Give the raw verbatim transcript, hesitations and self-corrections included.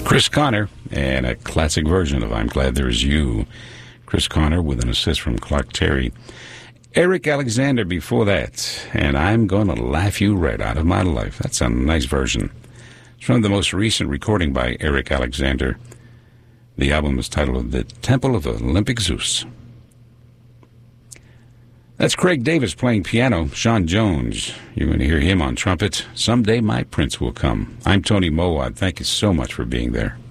Chris Connor, and a classic version of I'm Glad There's You. Chris Connor with an assist from Clark Terry. Eric Alexander before that, and I'm Gonna Laugh You Right Out of My Life. That's a nice version. It's from the most recent recording by Eric Alexander. The album is titled The Temple of Olympic Zeus. That's Craig Davis playing piano. Sean Jones, you're going to hear him on trumpet. Someday My Prince Will Come. I'm Tony Mowat. Thank you so much for being there.